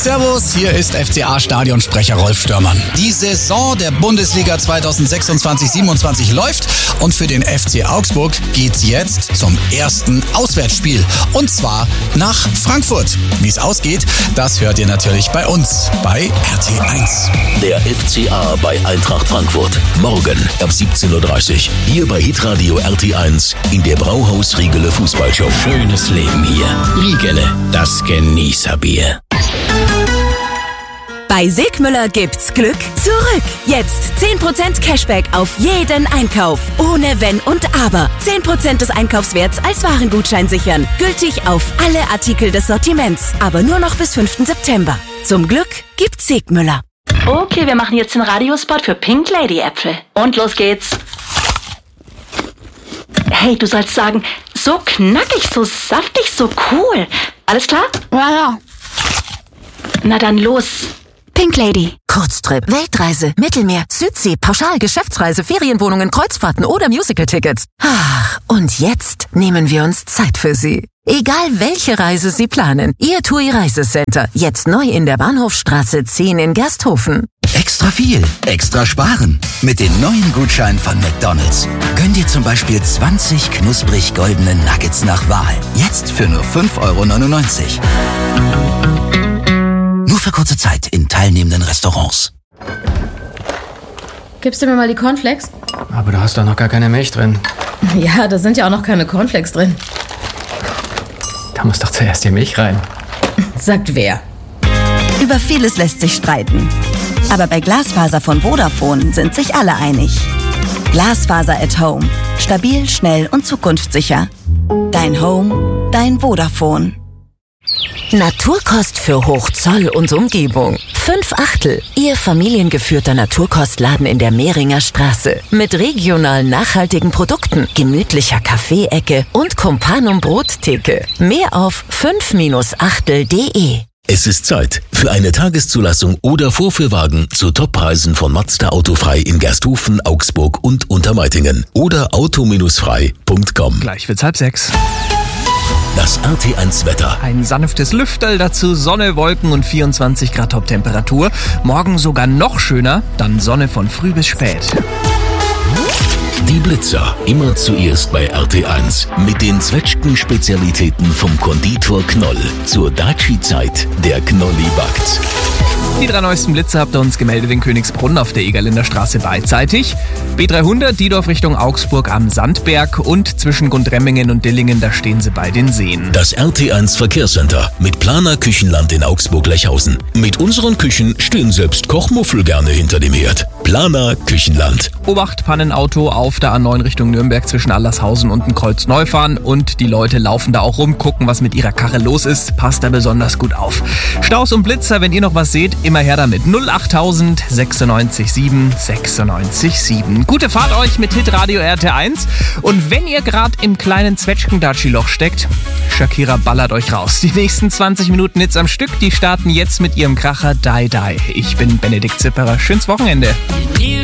Servus, hier ist FCA-Stadionsprecher Rolf Störmann. Die Saison der Bundesliga 2026/27 läuft und für den FC Augsburg geht's jetzt zum ersten Auswärtsspiel. Und zwar nach Frankfurt. Wie es ausgeht, das hört ihr natürlich bei uns, bei RT1. Der FCA bei Eintracht Frankfurt. Morgen ab 17:30 Uhr. Hier bei Hitradio RT1 in der Brauhaus Riegele Fußballshow. Schönes Leben hier. Riegele, das Genießerbier. Bei Sigmüller gibt's Glück zurück. Jetzt 10% Cashback auf jeden Einkauf. Ohne Wenn und Aber. 10% des Einkaufswerts als Warengutschein sichern. Gültig auf alle Artikel des Sortiments. Aber nur noch bis 5. September. Zum Glück gibt's Sigmüller. Okay, wir machen jetzt den Radiospot für Pink Lady Äpfel. Und los geht's. Hey, du sollst sagen, so knackig, so saftig, so cool. Alles klar? Ja. Na dann los. Pink Lady. Kurztrip, Weltreise, Mittelmeer, Südsee, Pauschal, Geschäftsreise, Ferienwohnungen, Kreuzfahrten oder Musical-Tickets. Ach, und jetzt nehmen wir uns Zeit für Sie. Egal welche Reise Sie planen, Ihr TUI Reisecenter. Jetzt neu in der Bahnhofstraße 10 in Gersthofen. Extra viel, extra sparen. Mit den neuen Gutscheinen von McDonald's. Gönn dir zum Beispiel 20 knusprig goldene Nuggets nach Wahl. Jetzt für nur 5,99 €. Nur für kurze Zeit in teilnehmenden Restaurants. Gibst du mir mal die Cornflakes? Aber da hast doch noch gar keine Milch drin. Ja, da sind ja auch noch keine Cornflakes drin. Da muss doch zuerst die Milch rein. Sagt wer? Über vieles lässt sich streiten. Aber bei Glasfaser von Vodafone sind sich alle einig. Glasfaser at Home. Stabil, schnell und zukunftssicher. Dein Home, dein Vodafone. Naturkost für Hochzoll und Umgebung. 5/8. Ihr familiengeführter Naturkostladen in der Mehringer Straße. Mit regional nachhaltigen Produkten, gemütlicher Kaffeeecke und Companum Brottheke. Mehr auf 5-achtel.de. Es ist Zeit für eine Tageszulassung oder Vorführwagen zu Toppreisen von Mazda Autofrei in Gersthofen, Augsburg und Untermeitingen oder auto-frei.com. Gleich wird's 5:30. Das RT1 Wetter. Ein sanftes Lüfterl, dazu Sonne, Wolken und 24 Grad Toptemperatur. Morgen sogar noch schöner, dann Sonne von früh bis spät. Die Blitzer, immer zuerst bei RT1. Mit den Zwetschgen-Spezialitäten vom Konditor Knoll. Zur Daci-Zeit, der Knolli backt. Die 3 neuesten Blitzer habt ihr uns gemeldet in Königsbrunn auf der Egerländer Straße beidseitig. B300, Diedorf Richtung Augsburg am Sandberg und zwischen Gundremmingen und Dillingen, da stehen sie bei den Seen. Das RT1 Verkehrscenter mit Planer Küchenland in Augsburg-Lechhausen. Mit unseren Küchen stehen selbst Kochmuffel gerne hinter dem Herd. Planer Küchenland. Obacht, Pannenauto auf der A9 Richtung Nürnberg zwischen Allershausen und dem Kreuz Neufahren und die Leute laufen da auch rum, gucken, was mit ihrer Karre los ist. Passt da besonders gut auf. Staus und Blitzer, wenn ihr noch was seht, immer her damit. 08000 96 7 96 7. Gute Fahrt euch mit Hitradio RT1. Und wenn ihr gerade im kleinen Zwetschgen-Daci-Loch steckt, Shakira ballert euch raus. Die nächsten 20 Minuten Hits am Stück, die starten jetzt mit ihrem Kracher Die Die. Ich bin Benedikt Zipperer. Schönes Wochenende.